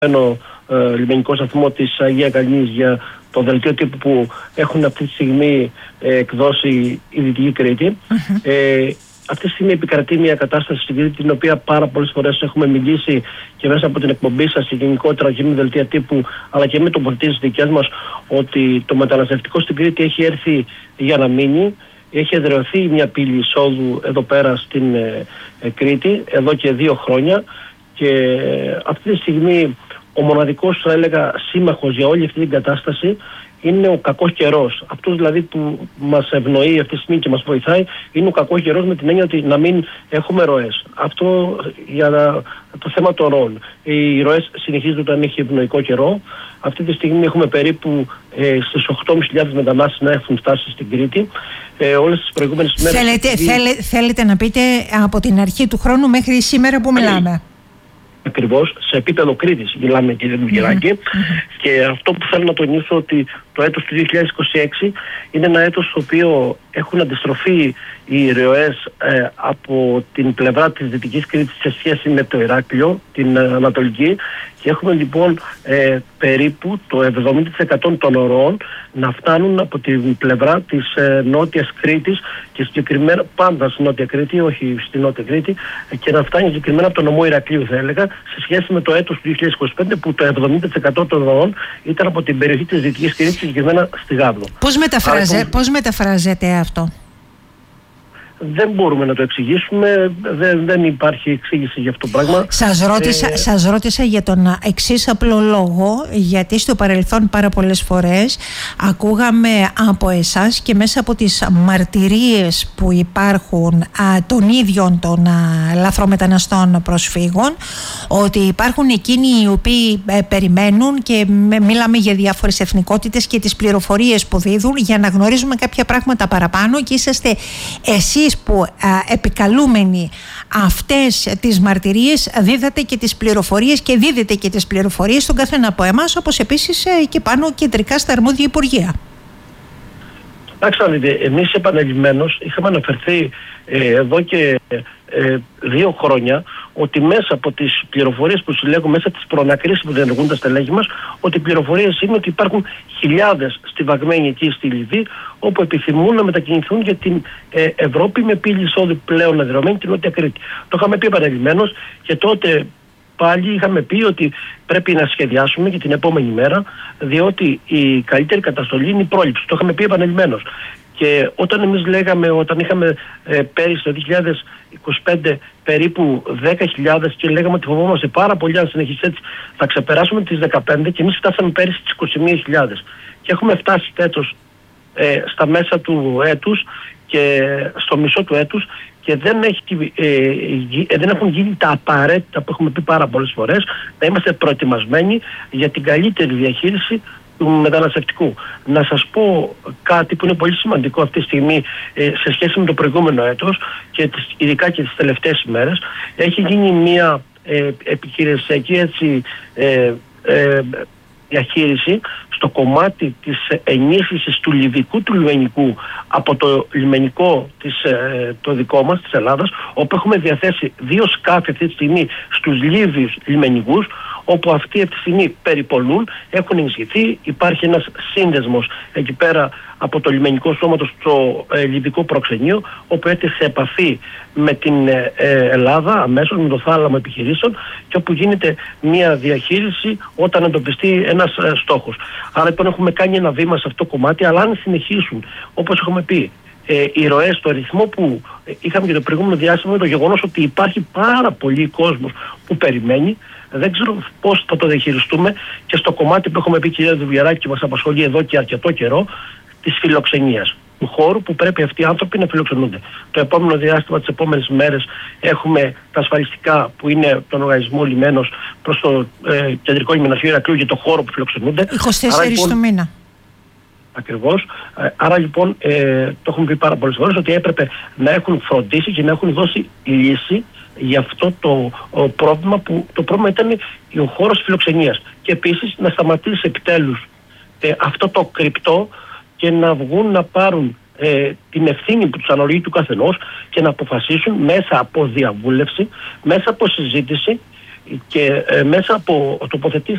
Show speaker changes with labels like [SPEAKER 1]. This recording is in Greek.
[SPEAKER 1] λιμενικό σταθμό της Αγία Καληνής για το δελτίο τύπου που έχουν αυτή τη στιγμή εκδώσει η Δυτική Κρήτη. Αυτή τη στιγμή επικρατεί μια κατάσταση στην Κρήτη, την οποία πάρα πολλές φορές έχουμε μιλήσει και μέσα από την εκπομπή σας και γενικότερα και με δελτία τύπου, αλλά και με τοποθετήσεις δικές μας, ότι το μεταναστευτικό στην Κρήτη έχει έρθει για να μείνει. Έχει εδραιωθεί μια πύλη εισόδου εδώ πέρα στην Κρήτη εδώ και 2 χρόνια, και αυτή τη στιγμή ο μοναδικός, θα έλεγα, σύμμαχος για όλη αυτή την κατάσταση είναι ο κακός καιρός. Αυτός δηλαδή που μας ευνοεί αυτή τη στιγμή και μας βοηθάει είναι ο κακός καιρός, με την έννοια ότι να μην έχουμε ροές. Αυτό για το θέμα των ροών. Οι ροές συνεχίζονται όταν έχει ευνοϊκό καιρό. Αυτή τη στιγμή έχουμε περίπου στις 8.500 μετανάστες να έχουν φτάσει στην Κρήτη. Όλες τις προηγούμενες μέρες...
[SPEAKER 2] Θέλετε να πείτε από την αρχή του χρόνου μέχρι σήμερα που μιλάμε?
[SPEAKER 1] Ακριβώς, σε επίπεδο Κρήτης μιλάμε, κύριε Δουγεράκη. Και αυτό που θέλω να τονίσω, ότι το έτος του 2026 είναι ένα έτος στο οποίο έχουν αντιστροφεί οι ροές από την πλευρά της Δυτικής Κρήτης σε σχέση με το Ηράκλειο, την Ανατολική, και έχουμε λοιπόν περίπου το 70% των ροών να φτάνουν από την πλευρά της Νότιας Κρήτης, και συγκεκριμένα πάντα στη Νότια Κρήτη, όχι στη Νότια Κρήτη, και να φτάνει συγκεκριμένα από το νομό Ηρακλείου, θα έλεγα, σε σχέση με το έτος του 2025 που το 70% των ροών ήταν από την περιοχή της Δυτικής Κρήτης, συγκεκριμένα στη Γάβδο.
[SPEAKER 2] Πώς μεταφράζεται αυτό?
[SPEAKER 1] Δεν μπορούμε να το εξηγήσουμε, δεν υπάρχει εξήγηση για αυτό το πράγμα.
[SPEAKER 2] Σας ρώτησα για τον εξής απλό λόγο, γιατί στο παρελθόν πάρα πολλές φορές ακούγαμε από εσάς και μέσα από τις μαρτυρίες που υπάρχουν των ίδιων των λαθρομεταναστών προσφύγων, ότι υπάρχουν εκείνοι οι οποίοι περιμένουν, και μιλάμε για διάφορες εθνικότητες και τις πληροφορίες που δίδουν για να γνωρίζουμε κάποια πράγματα παραπάνω, και είσαστε εσείς που επικαλούμενοι αυτές τις μαρτυρίες δίδατε και τις πληροφορίες, και δίδετε και τις πληροφορίες στον καθένα από εμάς, όπως επίσης και πάνω κεντρικά στα αρμόδια υπουργεία.
[SPEAKER 1] Εντάξει, εμείς επανειλημμένως είχαμε αναφερθεί εδώ και 2 χρόνια ότι μέσα από τις πληροφορίες που συλλέγουν, μέσα από τις προανακρίσεις που διενεργούν τα στελέχη μας, ότι οι πληροφορίες είναι ότι υπάρχουν χιλιάδες στιβαγμένοι εκεί στη Λιβύη, όπου επιθυμούν να μετακινηθούν για την Ευρώπη με πύλη εισόδου πλέον αδειρωμένη την Νότια Κρήτη. Το είχαμε πει επανειλημμένως, και τότε πάλι είχαμε πει ότι πρέπει να σχεδιάσουμε για την επόμενη μέρα, διότι η καλύτερη καταστολή είναι η πρόληψη. Το είχαμε πει επανειλημμένως. Και όταν εμείς λέγαμε, όταν είχαμε πέρυσι το 2025 περίπου 10.000 και λέγαμε ότι φοβόμαστε πάρα πολύ, αν συνεχίσει έτσι θα ξεπεράσουμε τις 15, και εμείς φτάσαμε πέρυσι τις 21.000. Και έχουμε φτάσει έτος στα μέσα του έτους και στο μισό του έτους, και δεν έχουν γίνει τα απαραίτητα που έχουμε πει πάρα πολλές φορές, να είμαστε προετοιμασμένοι για την καλύτερη διαχείριση του μεταναστευτικού. Να σας πω κάτι που είναι πολύ σημαντικό αυτή τη στιγμή σε σχέση με το προηγούμενο έτος, και ειδικά και τις τελευταίες ημέρες. Έχει γίνει μια επιχειρησιακή διαχείριση στο κομμάτι της ενίσχυσης του λιβικού του λιμενικού από το λιμενικό το δικό μας της Ελλάδας, όπου έχουμε διαθέσει 2 σκάφη αυτή τη στιγμή στους Λίβιους λιμενικούς, όπου αυτοί αυτή τη στιγμή περιπολούν, έχουν ενισχυθεί. Υπάρχει ένας σύνδεσμος εκεί πέρα από το λιμενικό σώματος στο λιβικό προξενείο, όπου έρθει σε επαφή με την Ελλάδα αμέσως, με το θάλαμο επιχειρήσεων, και όπου γίνεται μια διαχείριση όταν εντοπιστεί ένας στόχος. Άρα λοιπόν έχουμε κάνει ένα βήμα σε αυτό το κομμάτι, αλλά αν συνεχίσουν, όπως έχουμε πει, οι ροές, το ρυθμό που είχαμε και το προηγούμενο διάστημα, με το γεγονός ότι υπάρχει πάρα πολύ κόσμος που περιμένει, δεν ξέρω πώς θα το διαχειριστούμε, και στο κομμάτι που έχουμε πει, κυρία Δουγεράκη, και μας απασχολεί εδώ και αρκετό καιρό, της φιλοξενίας, του χώρου που πρέπει αυτοί οι άνθρωποι να φιλοξενούνται. Το επόμενο διάστημα, τις επόμενες μέρες, έχουμε τα ασφαλιστικά που είναι τον οργανισμό λιμένος προς το κεντρικό λιμεναρχείο Ηρακλείου για το χώρο που φιλοξενούνται.
[SPEAKER 2] 24 το μήνα.
[SPEAKER 1] Ακριβώς. Άρα λοιπόν το έχουμε πει πάρα πολλές φορές, ότι έπρεπε να έχουν φροντίσει και να έχουν δώσει λύση για αυτό το πρόβλημα, που το πρόβλημα ήταν ο χώρος φιλοξενίας. Και επίσης να σταματήσει επιτέλους αυτό το κρυπτό, και να βγουν να πάρουν την ευθύνη που τους αναλογεί του καθενός, και να αποφασίσουν μέσα από διαβούλευση, μέσα από συζήτηση, και μέσα από τοποθετήσεις